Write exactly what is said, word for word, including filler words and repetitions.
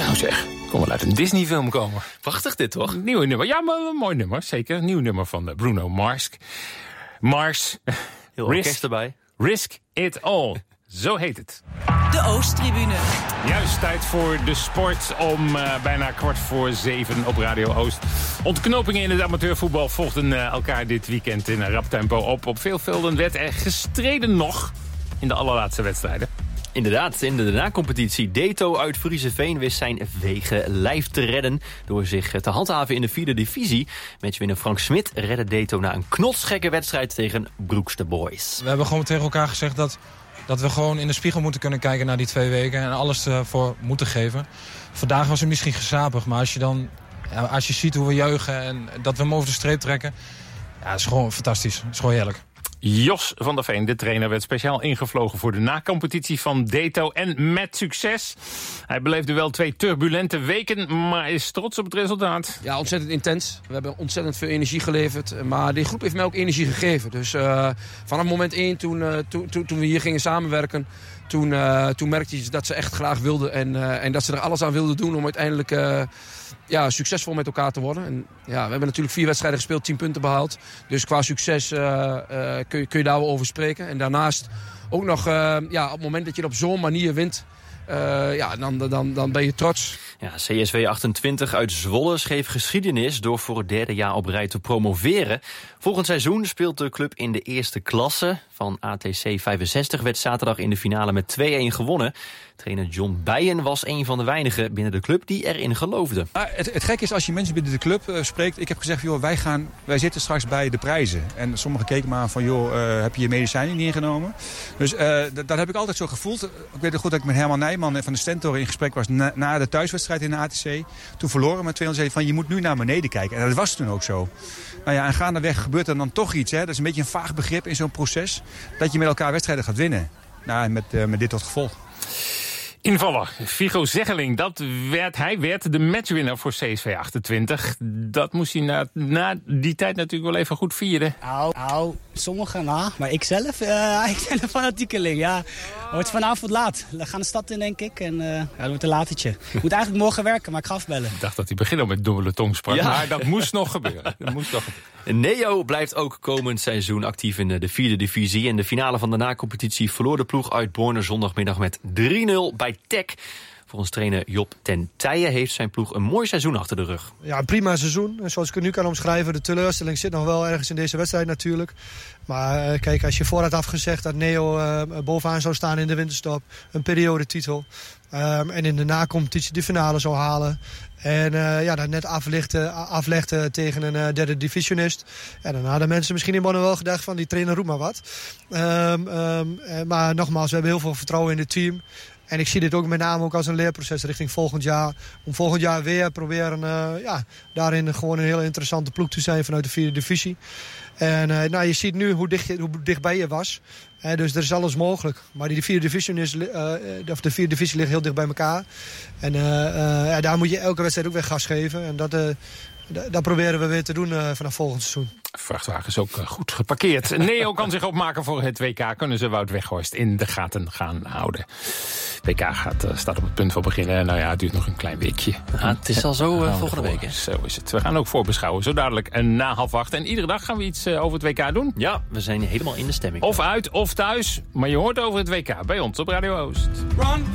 Nou zeg, kon wel uit een Disney-film komen. Prachtig dit, toch? Nieuw nummer, ja, maar een mooi nummer, zeker. Nieuw nummer van Bruno Mars. Mars. Heel orkest erbij. Risk It All, zo heet het. De Oosttribune. Juist tijd voor de sport om uh, bijna kwart voor zeven op Radio Oost. Ontknopingen in het amateurvoetbal volgden uh, elkaar dit weekend in een rap tempo op. Op veel velden werd er gestreden nog in de allerlaatste wedstrijden. Inderdaad, in de na-competitie Deto uit Frieseveen wist zijn wegen lijf te redden door zich te handhaven in de vierde divisie. Matchwinner Frank Smit redde Deto na een knotsgekke wedstrijd tegen Broekster Boys. We hebben gewoon tegen elkaar gezegd dat, dat we gewoon in de spiegel moeten kunnen kijken naar die twee weken en alles ervoor moeten geven. Vandaag was het misschien gezapig, maar als je dan ja, als je ziet hoe we juichen en dat we hem over de streep trekken, ja, het is gewoon fantastisch. Het is gewoon heerlijk. Jos van der Veen, de trainer, werd speciaal ingevlogen voor de na-competitie van Deto. En met succes. Hij beleefde wel twee turbulente weken, maar is trots op het resultaat. Ja, ontzettend intens. We hebben ontzettend veel energie geleverd. Maar die groep heeft mij ook energie gegeven. Dus uh, vanaf moment één, toen, uh, toen, toen, toen we hier gingen samenwerken, Toen, uh, toen merkte je dat ze echt graag wilden. En, uh, en dat ze er alles aan wilden doen om uiteindelijk uh, ja, succesvol met elkaar te worden. En, ja, we hebben natuurlijk vier wedstrijden gespeeld, tien punten behaald. Dus qua succes uh, uh, kun, je, kun je daar wel over spreken. En daarnaast ook nog uh, ja, op het moment dat je het op zo'n manier wint, Uh, ja, dan, dan, dan ben je trots. Ja, C S W achtentwintig uit Zwolle schreef geschiedenis door voor het derde jaar op rij te promoveren. Volgend seizoen speelt de club in de eerste klasse. Van A T C vijfenzestig werd zaterdag in de finale met twee-een gewonnen. Trainer John Bijen was een van de weinigen binnen de club die erin geloofde. Ah, het, het gekke is als je mensen binnen de club uh, spreekt. Ik heb gezegd, joh, wij, gaan, wij zitten straks bij de prijzen. En sommigen keken me aan van, joh, uh, heb je je medicijnen niet ingenomen? Dus uh, d- dat heb ik altijd zo gevoeld. Ik weet nog goed dat ik met Herman Nijman van de Stentor in gesprek was na, na de thuiswedstrijd in de A T C. Toen verloren we met tweehonderd. Zei van, je moet nu naar beneden kijken. En dat was toen ook zo. Nou ja, en gaandeweg gebeurt er dan toch iets. Hè? Dat is een beetje een vaag begrip in zo'n proces. Dat je met elkaar wedstrijden gaat winnen. Nou, en met, uh, met dit tot gevolg. Invaller, Figo Zeggeling, dat werd, hij werd de matchwinner voor C S V achtentwintig. Dat moest hij na, na die tijd natuurlijk wel even goed vieren. Nou, nou sommigen na, maar ik zelf, uh, ik ben een fanatiekeling. Ja, het wordt vanavond laat. We gaan de stad in, denk ik, en uh, ja, dat wordt een latertje. Ik moet eigenlijk morgen werken, maar ik ga afbellen. Ik dacht dat hij begin al met dubbele tong sprak, ja. Maar dat moest nog gebeuren. Dat moest nog gebeuren. Neo blijft ook komend seizoen actief in de vierde divisie. In de finale van de na-competitie verloor de ploeg uit Borne zondagmiddag met drie nul bij T E C. Volgens trainer Job ten Tije heeft zijn ploeg een mooi seizoen achter de rug. Ja, een prima seizoen. Zoals ik het nu kan omschrijven, de teleurstelling zit nog wel ergens in deze wedstrijd natuurlijk. Maar uh, kijk, als je vooruit had gezegd dat Neo uh, bovenaan zou staan in de winterstop, een periodetitel, um, en in de na-competitie de finale zou halen. En uh, ja, dan net aflegde, aflegde tegen een uh, derde divisionist. En dan hadden mensen misschien in Bonne wel gedacht van die trainer roep maar wat. Um, um, maar nogmaals, we hebben heel veel vertrouwen in het team. En ik zie dit ook met name ook als een leerproces richting volgend jaar. Om volgend jaar weer proberen uh, ja, daarin gewoon een heel interessante ploeg te zijn vanuit de vierde divisie. En uh, nou, je ziet nu hoe, dicht, hoe dichtbij je was. Uh, dus er is alles mogelijk. Maar die vierde divisie, is, uh, of de vierde divisie ligt heel dicht bij elkaar. En uh, uh, ja, daar moet je elke wedstrijd ook weer gas geven. En dat, uh, d- dat proberen we weer te doen uh, vanaf volgend seizoen. Vrachtwagen is ook goed geparkeerd. Neo kan zich opmaken voor het W K. Kunnen ze Wout Weghorst in de gaten gaan houden. W K gaat, uh, staat op het punt van beginnen. Nou ja, het duurt nog een klein weekje. Ja, het is al zo uh, volgende week. Hè? Zo is het. We gaan ook voorbeschouwen. Zo dadelijk uh, na half acht. En iedere dag gaan we iets uh, over het W K doen. Ja, we zijn helemaal in de stemming. Of uit of thuis. Maar je hoort over het W K bij ons op Radio Oost. Run.